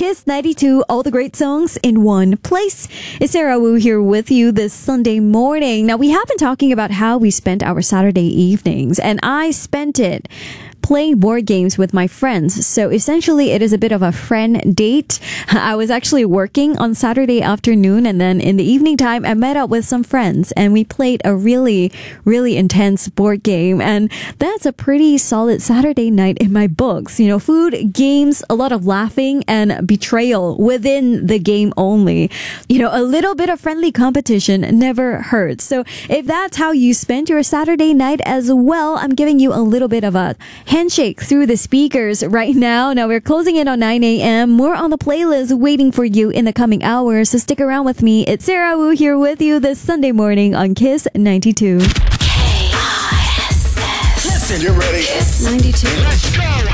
Kiss 92, all the great songs in one place. It's Sarah Wu here with you this Sunday morning. Now, we have been talking about how we spent our Saturday evenings, and I spent it playing board games with my friends. So essentially, it is a bit of a friend date. I was actually working on Saturday afternoon, and then in the evening time, I met up with some friends and we played a really, really intense board game. And that's a pretty solid Saturday night in my books. You know, food, games, a lot of laughing and betrayal within the game only. You know, a little bit of friendly competition never hurts. So if that's how you spent your Saturday night as well, I'm giving you a little bit of a handshake through the speakers right now. Now we're closing in on 9 a.m. More on the playlist waiting for you in the coming hours. So stick around with me. It's Sarah Wu here with you this Sunday morning on Kiss 92. Listen, you're ready. Kiss 92. Let's go.